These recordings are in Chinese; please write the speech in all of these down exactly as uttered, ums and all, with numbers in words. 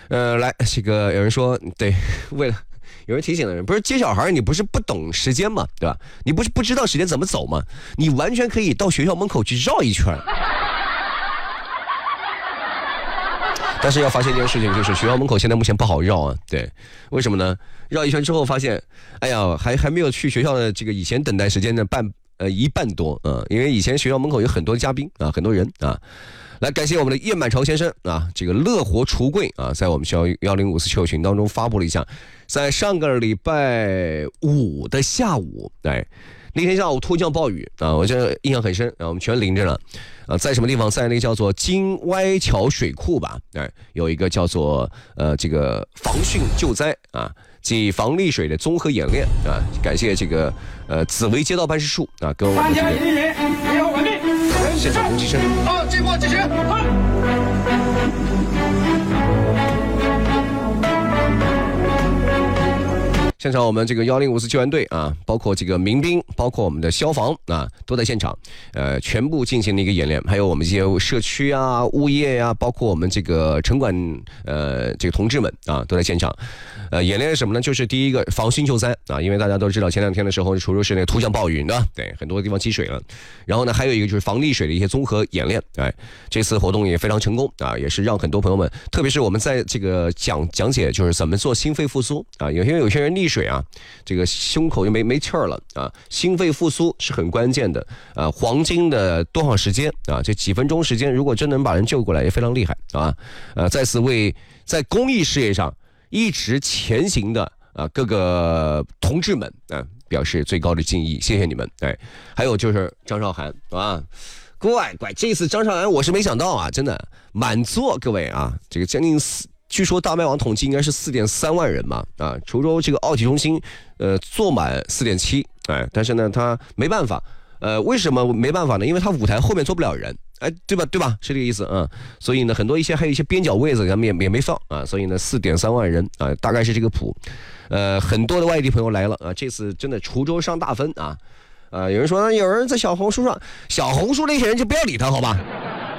呃，来，这个有人说，对，为了有人提醒的人，不是接小孩，你不是不懂时间嘛，对吧？你不是不知道时间怎么走吗？你完全可以到学校门口去绕一圈。但是要发现一件事情，就是学校门口现在目前不好绕啊。对，为什么呢？绕一圈之后发现，哎呀，还还没有去学校的这个以前等待时间的半呃一半多啊、呃，因为以前学校门口有很多嘉宾啊，很多人啊。来感谢我们的叶满朝先生啊，这个乐活橱柜啊，在我们学校幺零五四车友群当中发布了一下，在上个礼拜五的下午，哎，那天下午突降暴雨啊，我这印象很深啊，我们全淋着了啊，在什么地方？在那个叫做金歪桥水库吧，哎，有一个叫做呃这个防汛救灾啊及防溺水的综合演练啊，感谢这个呃紫薇街道办事处啊，跟我们这个现场攻击声啊，这波继续啊。现场我们这个幺零五四救援队啊，包括这个民兵，包括我们的消防啊，都在现场，呃，全部进行了一个演练。还有我们这些社区啊、物业呀、啊，包括我们这个城管呃这个同志们啊，都在现场。呃，演练什么呢？就是第一个防汛救灾啊，因为大家都知道前两天的时候，滁州市那个突降暴雨呢，对，很多地方积水了。然后呢，还有一个就是防溺水的一些综合演练。哎，这次活动也非常成功啊，也是让很多朋友们，特别是我们在这个讲讲解，就是怎么做心肺复苏啊。有些有些人溺水啊，这个胸口就没没气儿了啊，心肺复苏是很关键的啊，黄金的多少时间啊？这几分钟时间，如果真能把人救过来，也非常厉害啊！呃，再次为在公益事业上一直前行的啊各个同志们啊表示最高的敬意，谢谢你们！哎，还有就是张韶涵啊，乖乖，这次张韶涵我是没想到啊，真的满座各位啊，这个将近四。据说大麦网统计应该是四点三万人嘛，啊，滁州这个奥体中心，呃，坐满四点七，哎，但是呢，他没办法，呃，为什么没办法呢？因为他舞台后面坐不了人，哎，对吧？对吧？是这个意思啊、嗯。所以呢，很多一些还有一些边角位子，咱们也也没放啊，所以呢，四点三万人啊，大概是这个谱，呃，很多的外地朋友来了啊，这次真的滁州上大分啊，啊，有人说有人在小红书上，小红书那些人就不要理他，好吧？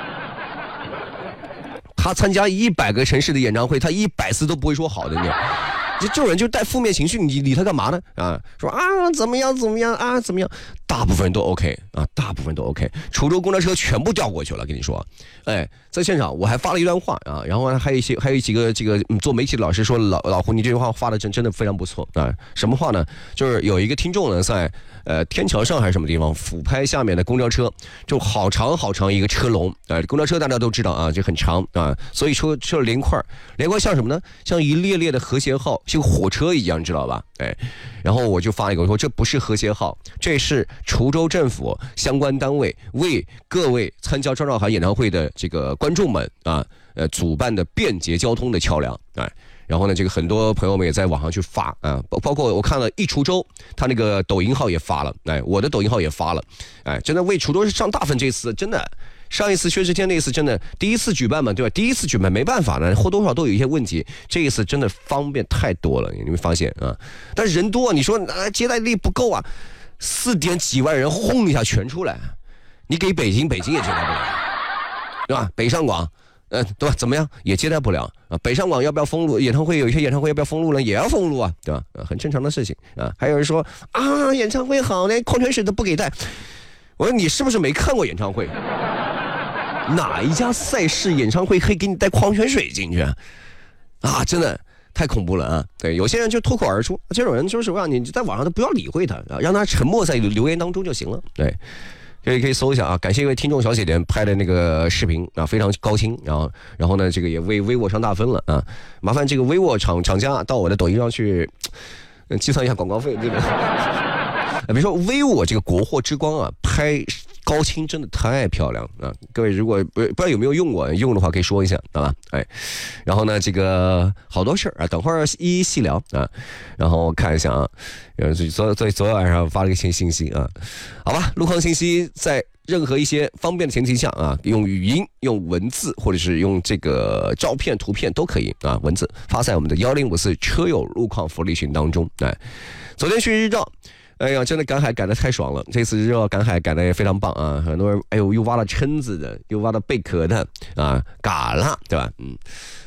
他参加一百个城市的演唱会，他一百次都不会说好的，你这这种人就带负面情绪，你理他干嘛呢？啊，说啊怎么样怎么样啊怎么样，大部分人都 OK 啊，大部分都 OK。滁州公交车全部调过去了，跟你说，哎，在现场我还发了一段话啊，然后呢还有一些还有几个这个、嗯、做媒体的老师说，老老胡你这句话发的真真的非常不错啊。什么话呢？就是有一个听众呢在呃天桥上还是什么地方俯拍下面的公交车，就好长好长一个车龙，呃公交车大家都知道啊，就很长啊，所以说车连块连块像什么呢？像一列列的和谐号。像火车一样，知道吧？哎，然后我就发一个，我说这不是和谐号，这是滁州政府相关单位为各位参加张韶涵演唱会的这个观众们啊，呃，主办的便捷交通的桥梁，哎。然后呢，这个很多朋友们也在网上去发啊，包括我看了一滁州，他那个抖音号也发了，哎，我的抖音号也发了，哎，真的为滁州上大分这次真的。上一次薛之谦那一次真的第一次举办嘛，对吧？第一次举办没办法呢，或多或少都有一些问题。这一次真的方便太多了，你会发现啊。但是人多，你说啊接待力不够啊，四点几万人轰一下全出来，你给北京，北京也接待不了，对吧？北上广，呃，对吧？怎么样也接待不了啊。北上广要不要封路？演唱会有一些演唱会要不要封路呢？也要封路啊，对吧？啊，很正常的事情啊。还有人说啊，演唱会好，连矿泉水都不给带。我说你是不是没看过演唱会？哪一家赛事演唱会可以给你带矿泉水进去啊？真的太恐怖了啊！对，有些人就脱口而出，这种人就是让你在网上都不要理会他，啊，让他沉默在留言当中就行了。对，可以可以搜一下啊！感谢一位听众小姐姐拍的那个视频啊，非常高清，然后然后呢，这个也为微沃上大分了啊！麻烦这个微沃厂厂家到我的抖音上去，嗯，计算一下广告费，对不对？比如说微沃这个国货之光啊，拍高清真的太漂亮啊！各位如果不不知道有没有用过，用的话可以说一下，好吧？哎，然后呢，这个好多事儿啊，等会儿一一细聊啊。然后看一下啊，昨昨昨天晚上发了一个信信息啊，好吧，路况信息在任何一些方便的前提下啊，用语音、用文字或者是用这个照片、图片都可以啊，文字发在我们的幺零五四车友路况福利群当中。哎，昨天去日照。哎呀，真的赶海赶得太爽了！这次日照赶海赶得也非常棒啊！很多人，哎呦，又挖了蛏子的，又挖了贝壳的啊，嘎了，对吧？嗯，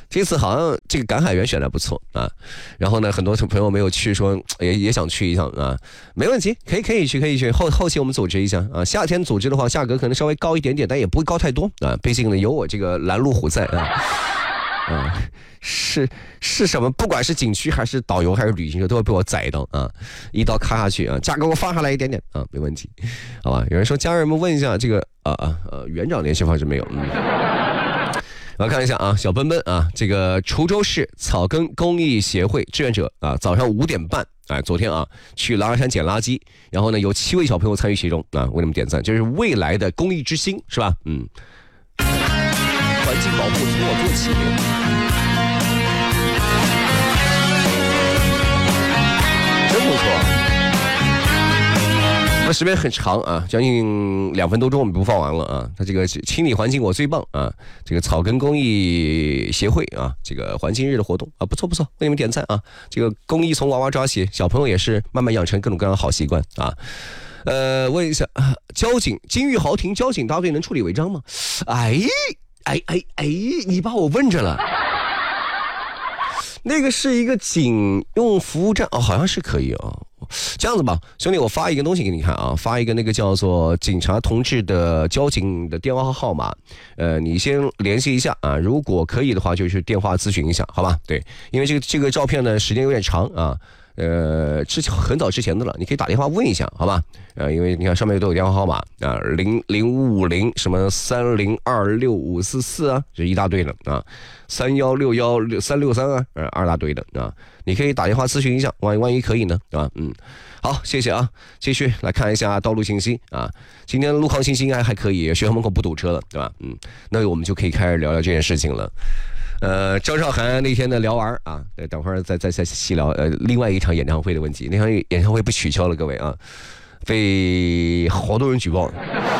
这次好像这个赶海园选的不错啊，然后呢，很多朋友没有去说，也也想去一下啊，没问题，可以可以去可以去，后后期我们组织一下啊，夏天组织的话，价格可能稍微高一点点，但也不会高太多啊，毕竟呢有我这个拦路虎在啊，啊，是是什么？不管是景区还是导游还是旅行社，都会被我宰到啊，一刀咔下去啊，价格我放下来一点点啊，没问题，好吧？有人说家人们问一下这个啊啊呃园长联系方式没有？嗯。来看一下啊，小奔奔啊，这个滁州市草根公益协会志愿者啊，早上五点半，哎，昨天啊去狼牙山捡垃圾，然后呢有七位小朋友参与其中啊，为你们点赞，这是未来的公益之星，是吧？嗯，环境保护从我做起。真不错。那时间很长啊，将近两分多钟，我们不放完了啊。它这个清理环境我最棒啊，这个草根公益协会啊，这个环境日的活动啊，不错不错，为你们点赞啊。这个公益从娃娃抓起，小朋友也是慢慢养成各种各样的好习惯啊。呃，问一下，啊、交警金玉豪庭交警大队能处理违章吗？哎哎哎哎，你把我问着了。那个是一个警用服务站哦，好像是可以哦。这样子吧，兄弟，我发一个东西给你看啊，发一个那个叫做警察同志的交警的电话号码，呃，你先联系一下啊，如果可以的话，就去电话咨询一下，好吧？对，因为这个这个照片呢，时间有点长啊。呃，之前很早之前的了，你可以打电话问一下，好吧？呃，因为你看上面都有电话号码啊，零零五五零什么三零二六五四四啊，这一大堆的啊，三幺六幺六三六三啊，呃，二大堆的啊，你可以打电话咨询一下，万一万一可以呢，啊，嗯，好，谢谢啊，继续来看一下道路信息啊，今天路况信息应该还可以，学校门口不堵车了，对吧？嗯，那我们就可以开始聊聊这件事情了。呃，张韶涵那天的聊完啊，等会儿再再再细聊呃另外一场演唱会的问题。那场演唱会被取消了，各位啊，被好多人举报，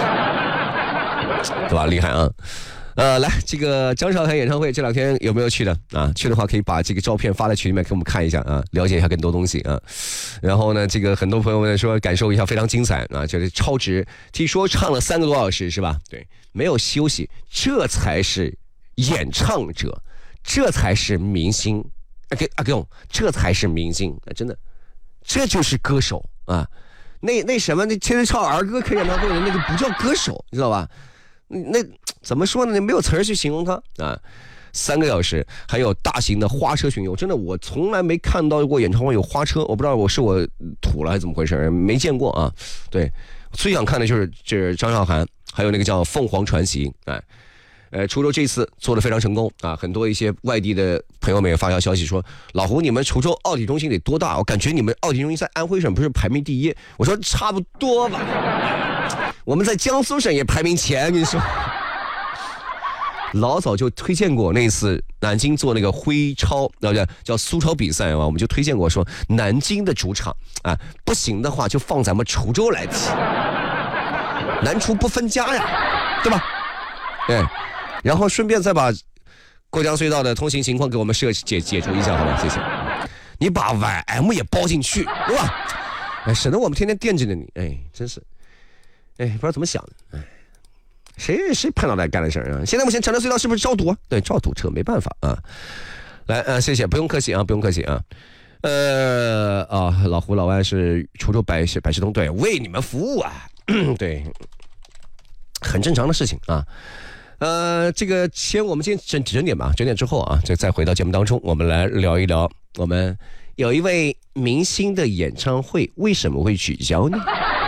对吧？厉害啊！呃，来，这个张韶涵演唱会这两天有没有去的啊？去的话可以把这个照片发在群里面给我们看一下啊，了解一下更多东西啊。然后呢，这个很多朋友们说感受一下非常精彩啊，就是超值，听说唱了三个多小时是吧？对，没有休息，这才是演唱者。这才是明星，阿给阿给这才是明星啊！真的，这就是歌手啊！那那什么，那天天唱儿歌开演唱会的那个不叫歌手，你知道吧？那怎么说呢？那没有词儿去形容他啊！三个小时，还有大型的花车巡游，真的我从来没看到过演唱会有花车，我不知道我是我土了还是怎么回事，没见过啊！对，最想看的就是就是张韶涵，还有那个叫凤凰传奇，哎。呃，滁州这次做得非常成功啊！很多一些外地的朋友们也发条消息说，老胡，你们滁州奥体中心得多大？我感觉你们奥体中心在安徽省不是排名第一？我说差不多吧，我们在江苏省也排名前。跟你说，老早就推荐过那次南京做那个徽超，那叫叫苏超比赛嘛，我们就推荐过说，南京的主场啊，不行的话就放咱们滁州来踢，南滁不分家呀，对吧？对。然后顺便再把过江隧道的通行情况给我们设解解除一下，好吧？谢谢。你把 Y M 也包进去，对吧？哎，省得我们天天惦记着你，哎，真是，哎，不知道怎么想的，哎，谁谁拍脑袋干的事儿啊？现在目前长江隧道是不是招堵啊？对，招堵车，没办法啊。来，呃，谢谢，不用客气啊，不用客气啊。呃啊，老胡老万是滁州百百事通，对，为你们服务啊，对，很正常的事情啊。呃，这个先我们先整整点吧，整点之后啊，再再回到节目当中，我们来聊一聊，我们有一位明星的演唱会为什么会取消呢？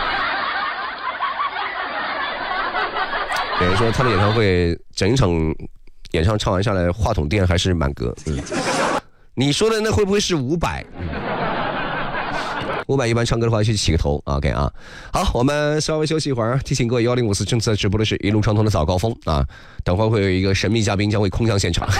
有人说他的演唱会整一场演唱唱完下来，话筒店还是满格。嗯，你说的那会不会是伍佰？伍佰一般唱歌的话去起个头 ，OK 啊。好，我们稍微休息一会儿，提醒各位幺零五四正在直播的是一路畅通的早高峰啊，等会儿会有一个神秘嘉宾将会空降现场。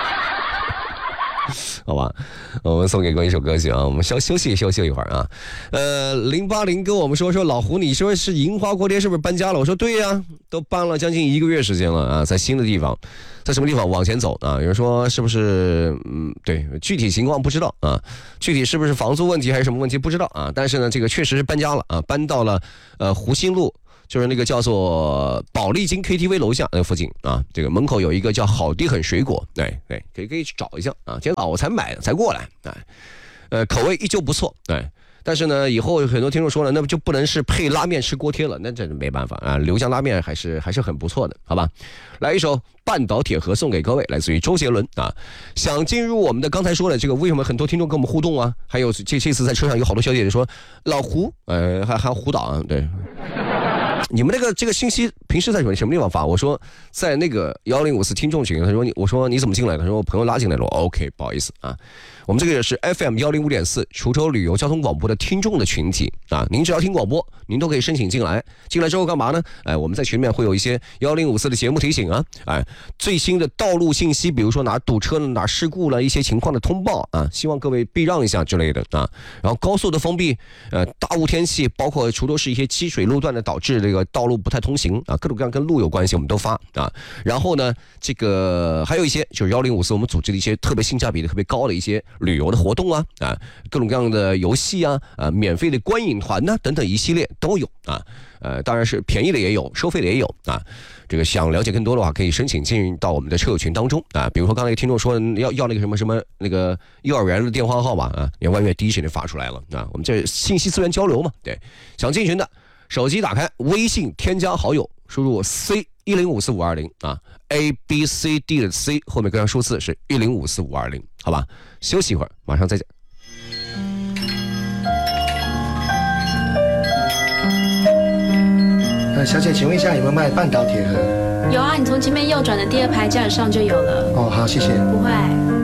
好吧，我们送给各位一首歌曲啊，我们休休息休息一会儿啊。呃，零八零跟我们说说老胡，你说是银华国蝶是不是搬家了？我说对呀、啊，都搬了将近一个月时间了啊，在新的地方，在什么地方往前走啊？有人说是不是嗯，对，具体情况不知道啊，具体是不是房租问题还是什么问题不知道啊？但是呢，这个确实是搬家了啊，搬到了呃湖心路就是那个叫做宝丽金 K T V 楼下那附近啊，这个门口有一个叫好滴很水果，对对，可以可以去找一下啊。今天早我才买才过来，哎，呃，口味依旧不错，哎。但是呢，以后很多听众说了，那么就不能是配拉面吃锅贴了，那这没办法啊。刘江拉面还是还是很不错的，好吧？来一首《半岛铁盒》送给各位，来自于周杰伦啊。想进入我们的刚才说的这个，为什么很多听众跟我们互动啊？还有这这次在车上有好多小姐姐说老胡，呃，还还有胡导啊，对。你们那个这个信息平时在什么地方发？我说在那个幺零五四听众群。他说你，我说你怎么进来的？他说我朋友拉进来了。OK， 不好意思啊。我们这个也是 F M 幺零五点四滁州旅游交通广播的听众的群体啊。您只要听广播，您都可以申请进来。进来之后干嘛呢？哎，我们在群里面会有一些幺零五四的节目提醒啊，哎，最新的道路信息，比如说哪堵车了、哪事故了一些情况的通报啊，希望各位避让一下之类的啊。然后高速的封闭，呃，大雾天气，包括滁州市一些积水路段的导致这个道路不太通行啊，各种各样跟路有关系，我们都发啊。然后呢，这个还有一些就是幺零五四我们组织的一些特别性价比的特别高的一些旅游的活动啊啊，各种各样的游戏啊啊，免费的观影团呐、啊、等等一系列都有啊。呃，当然是便宜的也有，收费的也有啊。这个想了解更多的话，可以申请进入到我们的车友群当中啊。比如说刚才听众说要要那个什么什么那个幼儿园的电话号码啊，连万月第一时间发出来了啊。我们这信息资源交流嘛，对，想进群的。手机打开微信添加好友，输入 C 一零五四五二零啊 ，A B C D 的 C 后面跟上数字是一零五四五二零，好吧？休息一会儿，马上再见。 呃，小姐，请问一下有没有卖半岛铁盒？ 有啊，你从前面右转的第二排架子上就有了。 哦，好，谢谢。 不会。